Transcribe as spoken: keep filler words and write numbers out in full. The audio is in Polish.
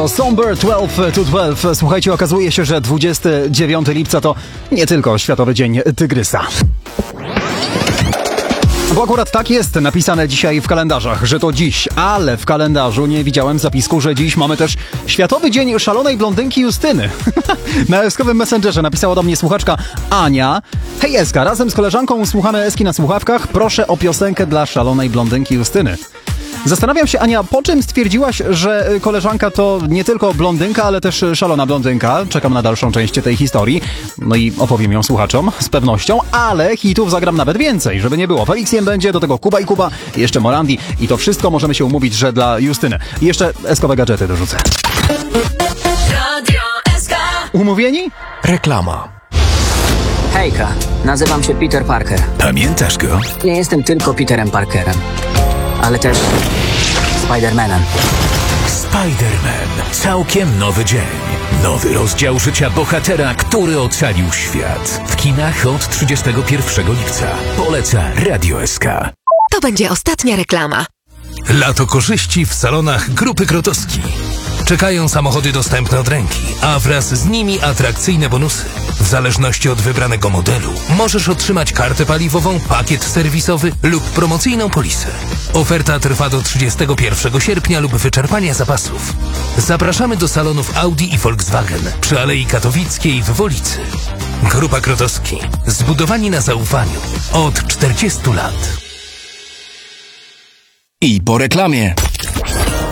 to Somber dwanaście to dwanaście. Słuchajcie, okazuje się, że dwudziestego dziewiątego lipca to nie tylko Światowy Dzień Tygrysa. Bo akurat tak jest napisane dzisiaj w kalendarzach, że to dziś, ale w kalendarzu nie widziałem zapisku, że dziś mamy też Światowy Dzień Szalonej Blondynki Justyny. Na eskowym Messengerze napisała do mnie słuchaczka Ania. Hej Eska, razem z koleżanką słuchamy Eski na słuchawkach. Proszę o piosenkę dla szalonej blondynki Justyny. Zastanawiam się, Ania, po czym stwierdziłaś, że koleżanka to nie tylko blondynka, ale też szalona blondynka? Czekam na dalszą część tej historii. No i opowiem ją słuchaczom, z pewnością, ale hitów zagram nawet więcej, żeby nie było. Felixiem będzie, do tego Kuba i Kuba, jeszcze Morandi i to wszystko możemy się umówić, że dla Justyny. I jeszcze eskowe gadżety dorzucę. Radio S K. Umówieni? Reklama. Hejka, nazywam się Peter Parker. Pamiętasz go? Nie jestem tylko Peterem Parkerem, ale też Spider-Manem. Spider-Man. Całkiem nowy dzień. Nowy rozdział życia bohatera, który ocalił świat. W kinach od trzydziestego pierwszego lipca. Poleca Radio S K. To będzie ostatnia reklama. Lato korzyści w salonach Grupy Krotowski. Czekają samochody dostępne od ręki, a wraz z nimi atrakcyjne bonusy. W zależności od wybranego modelu możesz otrzymać kartę paliwową, pakiet serwisowy lub promocyjną polisę. Oferta trwa do trzydziestego pierwszego sierpnia lub wyczerpania zapasów. Zapraszamy do salonów Audi i Volkswagen przy Alei Katowickiej w Wolicy. Grupa Krotowski. Zbudowani na zaufaniu od czterdziestu lat. I po reklamie.